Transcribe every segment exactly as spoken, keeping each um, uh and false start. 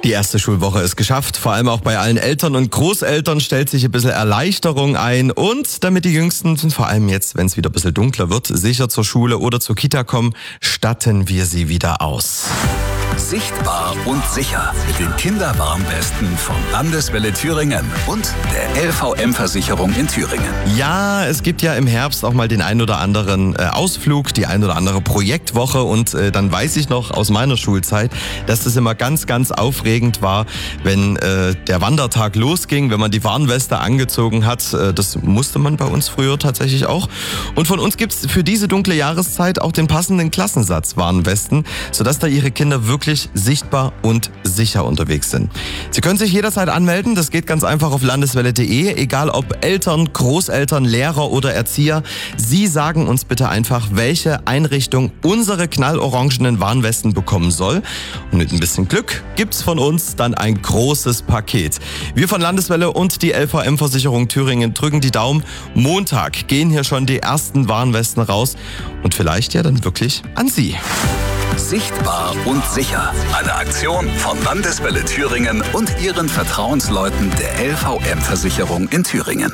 Die erste Schulwoche ist geschafft. Vor allem auch bei allen Eltern und Großeltern stellt sich ein bisschen Erleichterung ein. Und damit die Jüngsten, vor allem jetzt, wenn es wieder ein bisschen dunkler wird, sicher zur Schule oder zur Kita kommen, statten wir sie wieder aus. Sichtbar und sicher mit den Kinderwarnwesten von Landeswelle Thüringen und der L V M-Versicherung in Thüringen. Ja, es gibt ja im Herbst auch mal den ein oder anderen äh, Ausflug, die ein oder andere Projektwoche und äh, dann weiß ich noch aus meiner Schulzeit, dass das immer ganz, ganz aufregend war, wenn äh, der Wandertag losging, wenn man die Warnweste angezogen hat. Äh, das musste man bei uns früher tatsächlich auch. Und von uns gibt's für diese dunkle Jahreszeit auch den passenden Klassensatz Warnwesten, sodass da Ihre Kinder wirklich sichtbar und sicher unterwegs sind. Sie können sich jederzeit anmelden, das geht ganz einfach auf landeswelle punkt de, egal ob Eltern, Großeltern, Lehrer oder Erzieher. Sie sagen uns bitte einfach, welche Einrichtung unsere knallorangenen Warnwesten bekommen soll. Und mit ein bisschen Glück gibt's von uns dann ein großes Paket. Wir von Landeswelle und die L V M-Versicherung Thüringen drücken die Daumen. Montag gehen hier schon die ersten Warnwesten raus und vielleicht ja dann wirklich an Sie. Sichtbar und sicher. Eine Aktion von Landeswelle Thüringen und ihren Vertrauensleuten der L V M-Versicherung in Thüringen.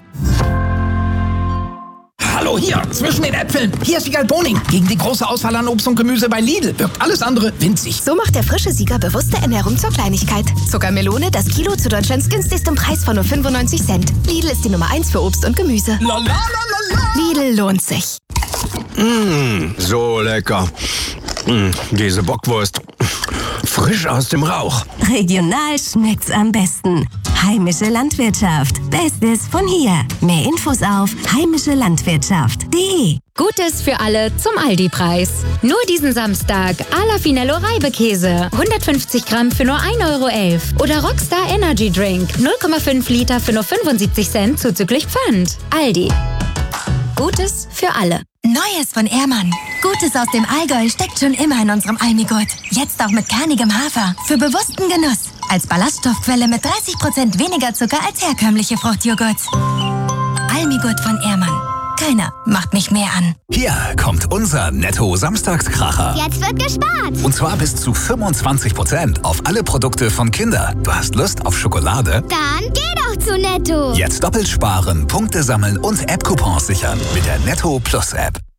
Hallo hier, zwischen den Äpfeln. Hier ist Siegal Boning. Gegen die große Auswahl an Obst und Gemüse bei Lidl wirkt alles andere winzig. So macht der frische Sieger bewusste Ernährung zur Kleinigkeit. Zuckermelone, das Kilo zu Deutschlands günstigstem Preis von nur fünfundneunzig Cent. Lidl ist die Nummer eins für Obst und Gemüse. La, la, la, la, la. Lidl lohnt sich. Mmh, so lecker. Mmh, diese Bockwurst. Frisch aus dem Rauch. Regional schmeckt's am besten. Heimische Landwirtschaft. Bestes von hier. Mehr Infos auf heimische landwirtschaft punkt de. Gutes für alle zum Aldi-Preis. Nur diesen Samstag Ala Finello Reibekäse. hundertfünfzig Gramm für nur ein Euro elf. Oder Rockstar Energy Drink. null Komma fünf Liter für nur fünfundsiebzig Cent zuzüglich Pfand. Aldi. Gutes für alle. Neues von Ehrmann. Gutes aus dem Allgäu steckt schon immer in unserem Almigurt. Jetzt auch mit kernigem Hafer. Für bewussten Genuss. Als Ballaststoffquelle mit dreißig Prozent weniger Zucker als herkömmliche Fruchtjoghurts. Almigurt von Ehrmann. Keiner macht mich mehr an. Hier kommt unser Netto-Samstagskracher. Jetzt wird gespart. Und zwar bis zu fünfundzwanzig Prozent auf alle Produkte von Kinder. Du hast Lust auf Schokolade? Dann geh doch zu Netto. Jetzt doppelt sparen, Punkte sammeln und App-Coupons sichern mit der Netto Plus App.